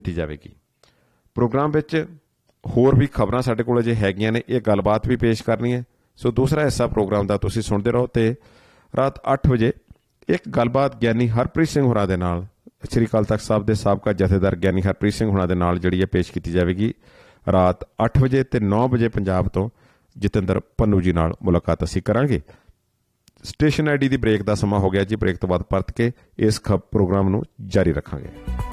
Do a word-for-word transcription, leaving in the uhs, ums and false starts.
ਕੀਤੀ ਜਾਵੇਗੀ। ਪ੍ਰੋਗਰਾਮ ਵਿੱਚ ਹੋਰ ਵੀ ਖਬਰਾਂ ਸਾਡੇ ਕੋਲ ਅਜੇ ਹੈਗੀਆਂ ਨੇ, ਇਹ ਗੱਲਬਾਤ ਵੀ ਪੇਸ਼ ਕਰਨੀ ਹੈ। ਸੋ ਦੂਸਰਾ ਹਿੱਸਾ ਪ੍ਰੋਗਰਾਮ ਦਾ ਤੁਸੀਂ ਸੁਣਦੇ ਰਹੋ। ਅਤੇ ਰਾਤ ਅੱਠ ਵਜੇ ਇੱਕ ਗੱਲਬਾਤ ਗਿਆਨੀ ਹਰਪ੍ਰੀਤ ਸਿੰਘ ਹੋਰਾਂ ਦੇ ਨਾਲ, ਸ਼੍ਰੀ ਅਕਾਲ ਤਖਤ ਸਾਹਿਬ ਦੇ ਸਾਬਕਾ ਜਥੇਦਾਰ ਗਿਆਨੀ ਹਰਪ੍ਰੀਤ ਸਿੰਘ ਹੋਰਾਂ ਦੇ ਨਾਲ ਜਿਹੜੀ ਹੈ ਪੇਸ਼ ਕੀਤੀ ਜਾਵੇਗੀ ਰਾਤ ਅੱਠ ਵਜੇ। ਅਤੇ ਨੌ ਵਜੇ ਪੰਜਾਬ ਤੋਂ ਜਤਿੰਦਰ ਪੰਨੂ ਜੀ ਨਾਲ ਮੁਲਾਕਾਤ ਅਸੀਂ ਕਰਾਂਗੇ। Station I D the break ਦਾ ਸਮਾਂ ਹੋ ਗਿਆ ਜੀ। ਬ੍ਰੇਕ ਤੋਂ ਬਾਅਦ ਪਰਤ ਕੇ ਇਸ ਖਬ ਪ੍ਰੋਗਰਾਮ ਨੂੰ ਜਾਰੀ ਰੱਖਾਂਗੇ।